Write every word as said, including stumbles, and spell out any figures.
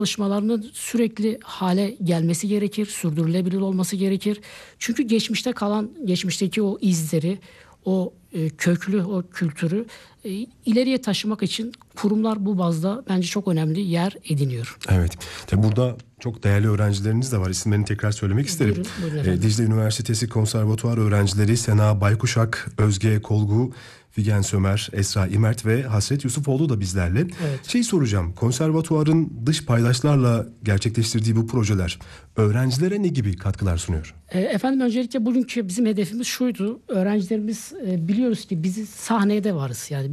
çalışmalarının sürekli hale gelmesi gerekir, sürdürülebilir olması gerekir. Çünkü geçmişte kalan, geçmişteki o izleri, o e, köklü, o kültürü e, ileriye taşımak için kurumlar bu bazda bence çok önemli yer ediniyor. Evet. Tabii burada çok değerli öğrencileriniz de var. İsimlerini tekrar söylemek isterim. Buyurun, buyurun efendim. Ee, Dicle Üniversitesi Konservatuvar öğrencileri Sena Baykuşak, Özge Kolgu, Figen Sömer, Esra İmert ve Hasret Yusufoğlu da bizlerle. Evet. Şey soracağım, konservatuvarın dış paydaşlarla gerçekleştirdiği bu projeler öğrencilere ne gibi katkılar sunuyor? E, Efendim öncelikle bugünkü bizim hedefimiz şuydu. Öğrencilerimiz e, biliyoruz ki bizi sahneye de varız. Yani